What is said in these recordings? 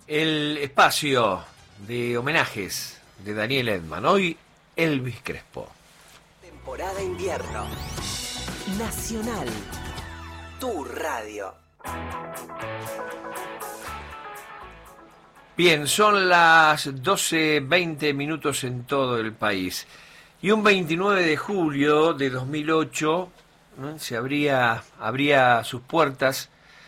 El espacio de homenajes de Daniel Edman. Hoy, Elvis Crespo. Temporada invierno. Nacional. Tu radio. Bien, son las 12:20 minutos en todo el país. Y un 29 de julio de 2008, ¿no?, abría sus puertas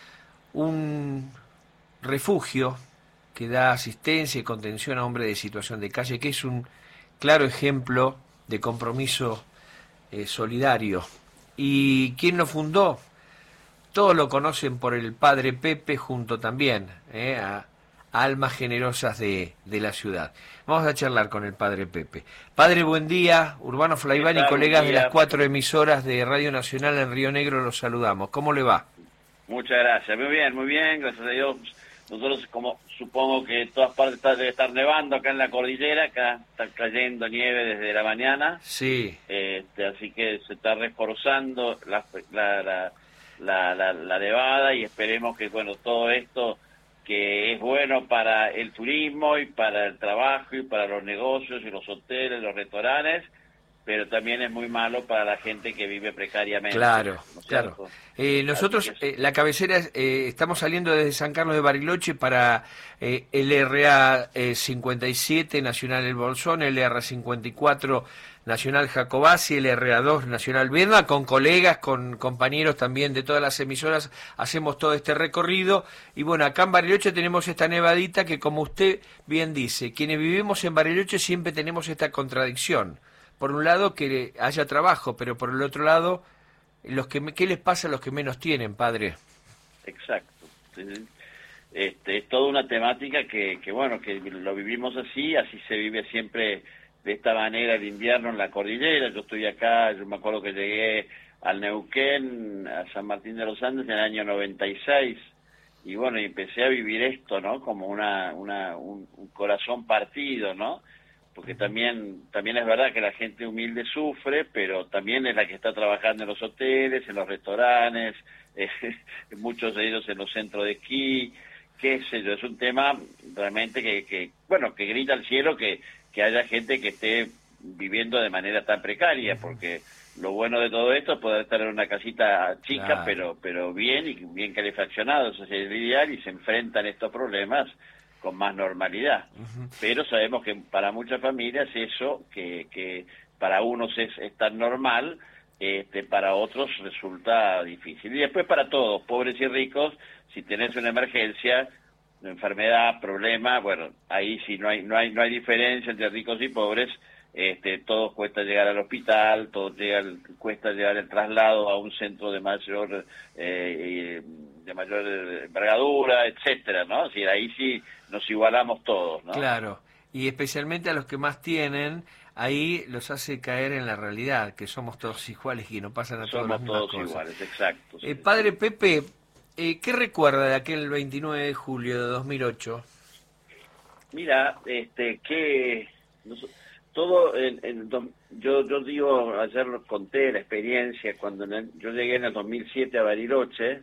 un refugio que da asistencia y contención a hombres de situación de calle, que es un claro ejemplo de compromiso solidario. ¿Y quién lo fundó? Todos lo conocen por el Padre Pepe, junto también a almas generosas de la ciudad. Vamos a charlar con el Padre Pepe. Padre, buen día. Urbano Flaiván y colegas de las 4 emisoras de Radio Nacional en Río Negro los saludamos. ¿Cómo le va? Muchas gracias. Muy bien, gracias a Dios. Nosotros, como supongo que en todas partes debe estar nevando acá en la cordillera, acá está cayendo nieve desde la mañana. Sí. Así que se está reforzando la nevada y esperemos que, bueno, todo esto que es bueno para el turismo y para el trabajo y para los negocios y los hoteles, los restaurantes, pero también es muy malo para la gente que vive precariamente. Claro, ¿no es claro. cierto? Nosotros, la cabecera, estamos saliendo desde San Carlos de Bariloche para LRA 57, Nacional El Bolsón, LRA 54, Nacional Jacobasi, LRA 2, Nacional Viedma, con colegas, con compañeros también de todas las emisoras, hacemos todo este recorrido. Y bueno, acá en Bariloche tenemos esta nevadita que, como usted bien dice, quienes vivimos en Bariloche siempre tenemos esta contradicción. Por un lado, que haya trabajo, pero por el otro lado, ¿qué les pasa a los que menos tienen, padre? Exacto. Es toda una temática que bueno, que lo vivimos así se vive siempre de esta manera el invierno en la cordillera. Yo estoy acá, yo me acuerdo que llegué al Neuquén, a San Martín de los Andes en el año 96, y bueno, y empecé a vivir esto, ¿no? Como un corazón partido, ¿no? Porque también es verdad que la gente humilde sufre, pero también es la que está trabajando en los hoteles, en los restaurantes, muchos de ellos en los centros de esquí, qué sé yo. Es un tema realmente que grita al cielo que haya gente que esté viviendo de manera tan precaria, porque lo bueno de todo esto es poder estar en una casita chica, claro, pero bien y bien calefaccionado, eso es el ideal, y se enfrentan estos problemas con más normalidad. Pero sabemos que para muchas familias eso, que para unos es tan normal, para otros resulta difícil. Y después para todos, pobres y ricos, si tenés una emergencia, una enfermedad, problema, bueno, ahí sí no hay diferencia entre ricos y pobres. Todos cuesta llegar al hospital, cuesta llegar el traslado a un centro de mayor envergadura, etcétera, ¿no? Si ahí sí nos igualamos todos, ¿no? Claro, y especialmente a los que más tienen, ahí los hace caer en la realidad, que somos todos iguales y no pasan a todos las mismas cosas. Somos todos iguales, exacto. Sí, Padre Pepe, ¿qué recuerda de aquel 29 de julio de 2008? Mira, yo digo, ayer conté la experiencia cuando yo llegué en el 2007 a Bariloche,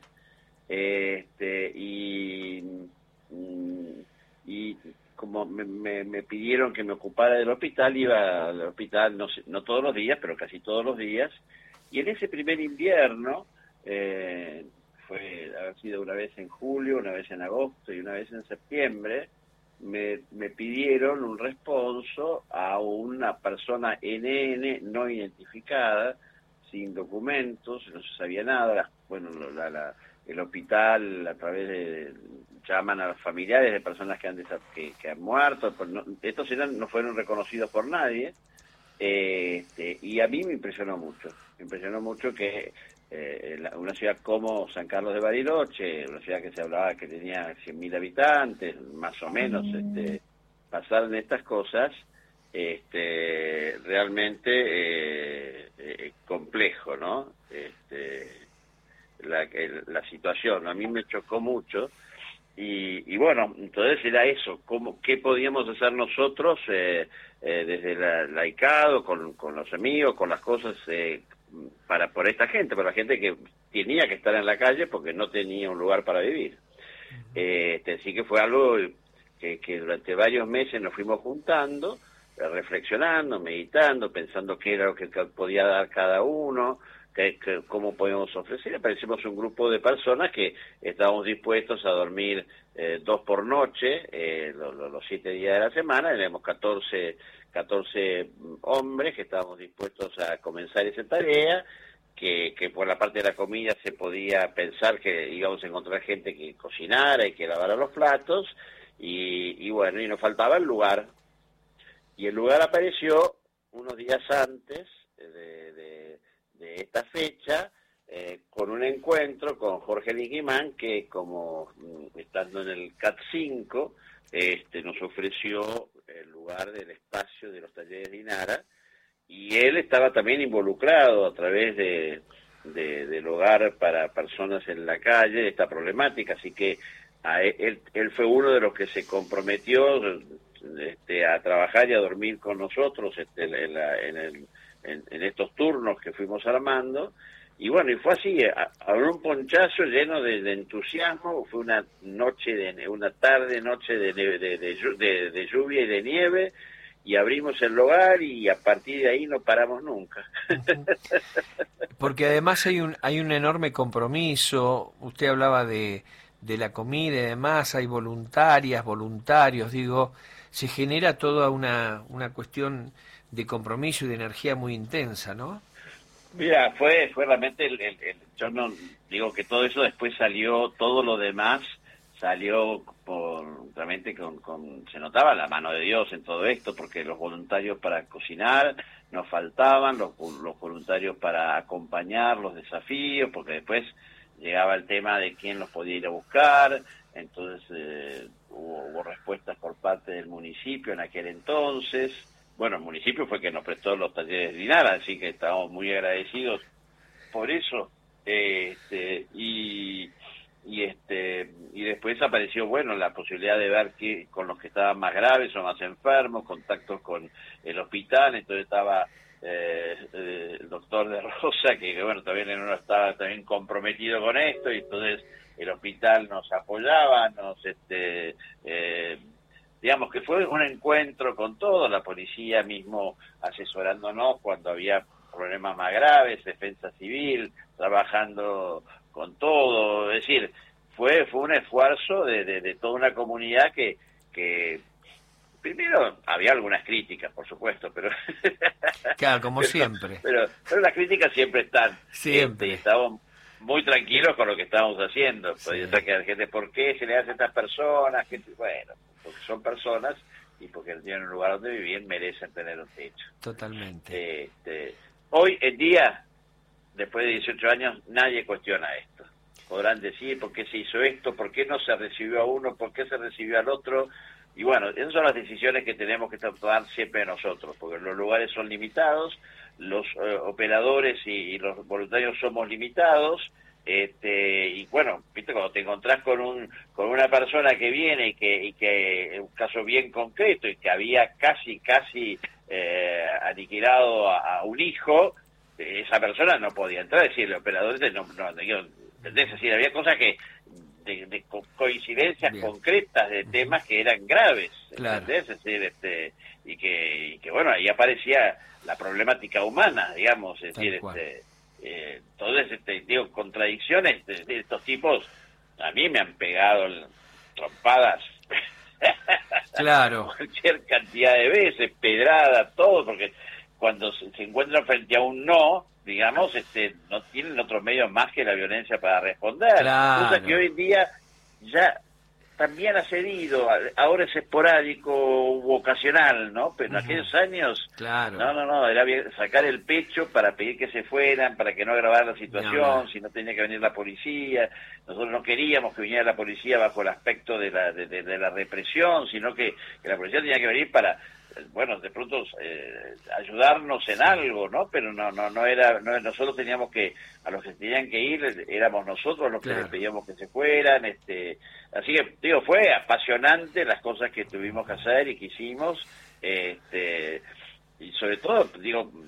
y como me pidieron que me ocupara del hospital, iba al hospital no todos los días, pero casi todos los días, y en ese primer invierno, haber sido una vez en julio, una vez en agosto y una vez en septiembre, me pidieron un responso a una persona NN no identificada, sin documentos, no se sabía nada. El hospital a través de llaman a los familiares de personas que han muerto, estos no fueron reconocidos por nadie, y a mí me impresionó mucho que una ciudad como San Carlos de Bariloche, una ciudad que se hablaba que tenía 100.000 habitantes, más o menos, pasaron estas cosas, realmente complejo, ¿no? La situación a mí me chocó mucho, y bueno, entonces era eso, qué podíamos hacer nosotros desde la ICADO, con los amigos, con las cosas por esta gente, por la gente que tenía que estar en la calle porque no tenía un lugar para vivir. Así que fue algo que durante varios meses nos fuimos juntando, reflexionando, meditando, pensando qué era lo que podía dar cada uno, cómo podíamos ofrecer. Aparecimos un grupo de personas que estábamos dispuestos a dormir 2 por noche, los 7 días de la semana. Éramos 14 hombres que estábamos dispuestos a comenzar esa tarea, que por la parte de la comida se podía pensar que íbamos a encontrar gente que cocinara y que lavara los platos, y bueno, y nos faltaba el lugar. Y el lugar apareció unos días antes de esta fecha, con un encuentro con Jorge Liquimán, que como estando en el CAT 5, nos ofreció el lugar del espacio de los talleres de Inara, y él estaba también involucrado a través del hogar para personas en la calle, de esta problemática, así que él fue uno de los que se comprometió a trabajar y a dormir con nosotros en estos turnos que fuimos armando. Y bueno, y fue así, habló un ponchazo lleno de entusiasmo. Fue una tarde-noche de lluvia y de nieve, y abrimos el hogar, y a partir de ahí no paramos nunca. Porque además hay un enorme compromiso. Usted hablaba de la comida y demás, hay voluntarios, digo, se genera toda una cuestión de compromiso y de energía muy intensa, ¿no? Mira, fue realmente yo no digo que todo eso después salió, todo lo demás salió realmente se notaba la mano de Dios en todo esto, porque los voluntarios para cocinar nos faltaban, los voluntarios para acompañar los desafíos, porque después llegaba el tema de quién los podía ir a buscar. Entonces hubo respuestas por parte del municipio en aquel entonces. Bueno, el municipio fue que nos prestó los talleres de Inara, así que estamos muy agradecidos por eso. Y después apareció, bueno, la posibilidad de ver con los que estaban más graves o más enfermos, contactos con el hospital. Entonces estaba el doctor de Rosa, que bueno, también uno estaba también comprometido con esto, y entonces el hospital nos apoyaba, digamos que fue un encuentro con todo, la policía mismo asesorándonos cuando había problemas más graves, defensa civil, trabajando con todo. Es decir, fue un esfuerzo de toda una comunidad que primero había algunas críticas, por supuesto, pero claro, como siempre. Pero las críticas siempre están. Siempre. Estábamos muy tranquilos con lo que estábamos haciendo. Sí. Podía ser que la gente, ¿por qué se le hace a estas personas? Bueno, porque son personas, y porque tienen un lugar donde vivir, merecen tener un techo. Totalmente. Hoy en día, después de 18 años, nadie cuestiona esto. Podrán decir por qué se hizo esto, por qué no se recibió a uno, por qué se recibió al otro. Y bueno, esas son las decisiones que tenemos que tomar siempre nosotros, porque los lugares son limitados, los operadores y los voluntarios somos limitados. Y bueno, viste, cuando te encontrás con una persona que viene y que un caso bien concreto, y que había casi aniquilado a un hijo, esa persona no podía entrar. Es decir, el operador ¿entendés? Es decir, había cosas que de coincidencias bien concretas de temas que eran graves, ¿entendés? Claro. Es decir, y que bueno, ahí aparecía la problemática humana, digamos. Es decir, entonces, digo, contradicciones de estos tipos a mí me han pegado trompadas. Claro. Cualquier cantidad de veces, pedrada, todo, porque cuando se encuentran frente a un no, digamos, no tienen otros medios más que la violencia para responder. Claro. Cosa que hoy en día ya también ha cedido. Ahora es esporádico u ocasional, ¿no? Pero en aquellos años, claro, no, era sacar el pecho para pedir que se fueran, para que no agravara la situación, si no tenía que venir la policía. Nosotros no queríamos que viniera la policía bajo el aspecto de la represión, sino que la policía tenía que venir para, bueno, de pronto ayudarnos en algo, ¿no? Pero no era, nosotros teníamos que, a los que tenían que ir, éramos nosotros los que les pedíamos que se fueran. Así que, digo, fue apasionante las cosas que tuvimos que hacer y que hicimos, y sobre todo, digo,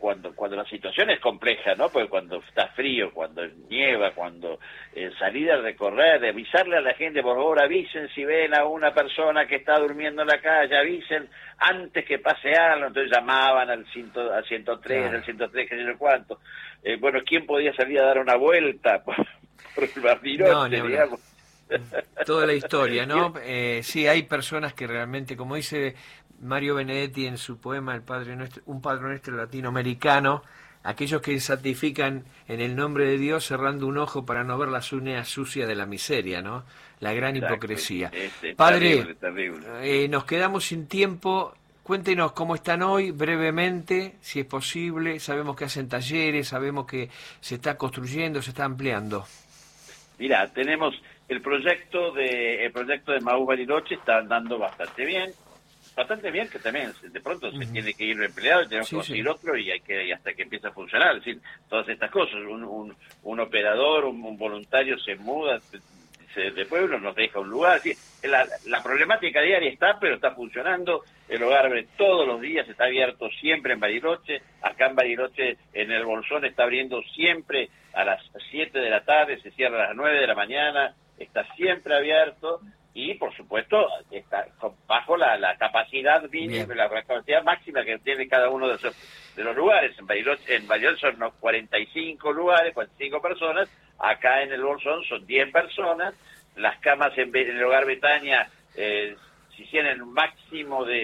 cuando la situación es compleja, ¿no? Porque cuando está frío, cuando nieva, cuando salir a recorrer, de avisarle a la gente, por favor avisen si ven a una persona que está durmiendo en la calle, avisen antes que pase algo. Entonces llamaban al 103, Claro. al 103, que no sé cuánto. Bueno, ¿quién podía salir a dar una vuelta por el Bariloche, No, ni hablar. digamos? Toda la historia, ¿no? Sí, hay personas que realmente, como dice Mario Benedetti en su poema El Padre Nuestro, un Padre Nuestro latinoamericano, aquellos que santifican en el nombre de Dios cerrando un ojo para no ver las uñas sucias de la miseria, ¿no? La gran Exacto. hipocresía. Terrible, Padre, terrible. nos quedamos sin tiempo. Cuéntenos cómo están hoy, brevemente, si es posible. Sabemos que hacen talleres, sabemos que se está construyendo, se está ampliando. Mirá, tenemos el proyecto de Maús Bariloche, está andando bastante bien, que también de pronto se tiene que ir el empleado y tenemos que conseguir otro y hasta que empiece a funcionar. Es decir, todas estas cosas, un operador, un voluntario se muda de pueblo, nos deja un lugar. Es decir, la problemática diaria está, pero está funcionando. El hogar todos los días está abierto siempre en Bariloche. Acá en Bariloche, en el Bolsón, está abriendo siempre a las 7 de la tarde, se cierra a las 9 de la mañana, está siempre abierto y, por supuesto, está bajo la capacidad mínima, la capacidad máxima que tiene cada uno de los lugares. En Bariloche son 45 lugares, 45 personas. Acá en el Bolsón son 10 personas. Las camas en el hogar Betania, si tienen un máximo de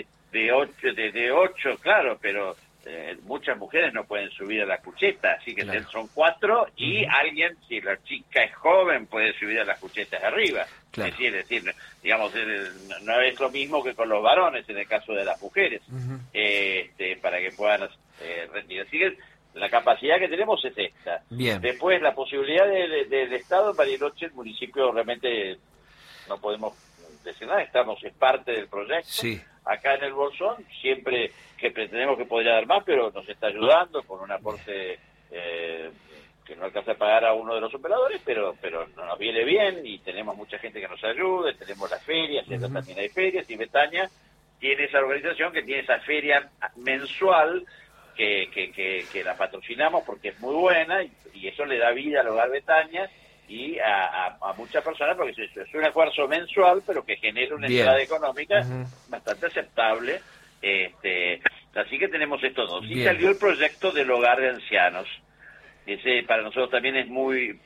8, claro, pero muchas mujeres no pueden subir a la cucheta, así que son 4 y alguien, si la chica es joven, puede subir a las cuchetas de arriba. Claro. Es decir, digamos, no es lo mismo que con los varones en el caso de las mujeres, para que puedan rendir. Así que la capacidad que tenemos es esta. Bien. Después, la posibilidad del Estado, en Bariloche, el municipio realmente no podemos decir nada, es parte del proyecto. Sí. Acá en el Bolsón, siempre que pretendemos que podría dar más, pero nos está ayudando con un aporte que no alcanza a pagar a uno de los operadores, pero nos viene bien y tenemos mucha gente que nos ayuda, tenemos las ferias, también hay ferias, y Betania tiene esa organización que tiene esa feria mensual que la patrocinamos porque es muy buena y eso le da vida al hogar Betania y a muchas personas, porque es un esfuerzo mensual, pero que genera una entrada económica bastante aceptable. Así que tenemos estos dos. Y salió el proyecto del hogar de ancianos. Ese para nosotros también es muy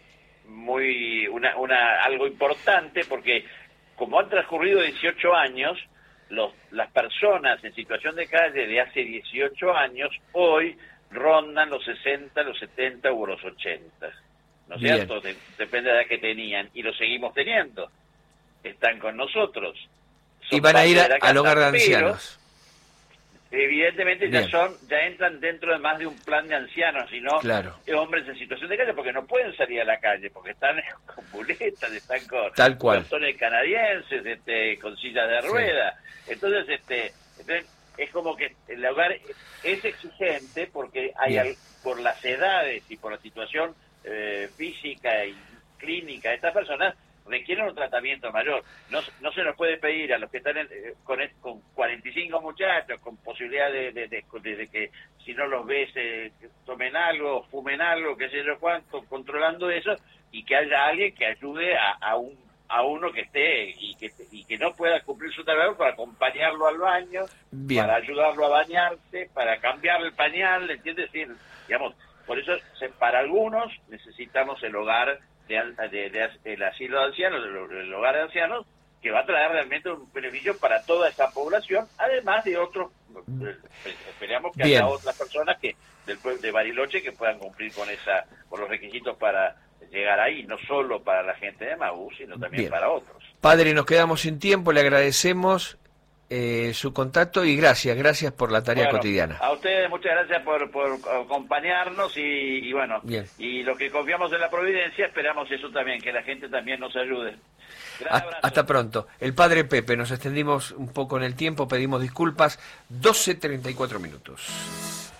algo importante, porque como han transcurrido 18 años, las personas en situación de calle de hace 18 años hoy rondan los 60, los 70 u los 80. ¿No es cierto? Depende de la edad que tenían. Y lo seguimos teniendo. Están con nosotros. Y van a ir al hogar de ancianos. Evidentemente ya entran dentro de más de un plan de ancianos, y no hombres en situación de calle, porque no pueden salir a la calle, porque están con muletas, están con bastones canadienses, con sillas de rueda. Entonces, es como que el hogar es exigente, porque hay por las edades y por la situación física y clínica de estas personas, requieren un tratamiento mayor. No se nos puede pedir a los que están con 45 muchachos, con posibilidad de que si no los ves tomen algo, fumen algo, qué sé yo cuánto, controlando eso, y que haya alguien que ayude a uno que esté y que no pueda cumplir su trabajo, para acompañarlo al baño, para ayudarlo a bañarse, para cambiar el pañal, ¿entiendes? Digamos, por eso para algunos necesitamos el hogar el asilo de ancianos, el hogar de ancianos, que va a traer realmente un beneficio para toda esta población, además de otros, esperamos que haya otras personas del pueblo de Bariloche que puedan cumplir con los requisitos para llegar ahí, no solo para la gente de Maús, sino también para otros. Padre, nos quedamos sin tiempo, le agradecemos su contacto y gracias por la tarea cotidiana. A ustedes muchas gracias por acompañarnos y bueno, y lo que confiamos en la providencia, esperamos eso también, que la gente también nos ayude. Hasta pronto. El Padre Pepe, nos extendimos un poco en el tiempo, pedimos disculpas. 12:34 minutos.